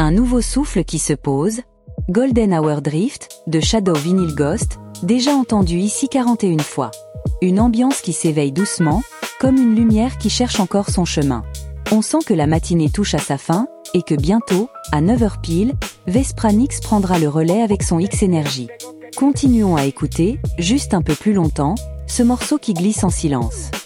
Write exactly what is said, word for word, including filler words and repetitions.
Un nouveau souffle qui se pose, Golden Hour Drift, de Shadow Vinyl Ghost, déjà entendu ici quarante et une fois. Une ambiance qui s'éveille doucement, comme une lumière qui cherche encore son chemin. On sent que la matinée touche à sa fin, et que bientôt, à neuf heures pile, Vespranix prendra le relais avec son X-Energy. Continuons à écouter, juste un peu plus longtemps, ce morceau qui glisse en silence.